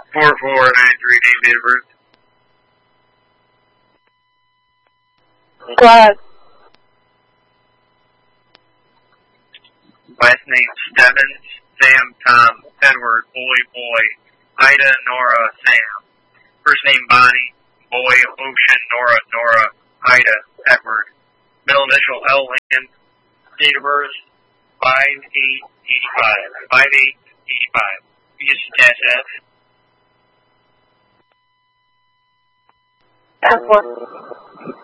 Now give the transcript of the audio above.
4493, name, date of birth. Glad. Last name Stebbins, Sam, Tom, Edward, boy, Ida, Nora, Sam. First name Bonnie, boy, Ocean, Nora, Ida, Edward. Middle initial L, Land. Date of birth 5885. 5885. Use dash F. F1.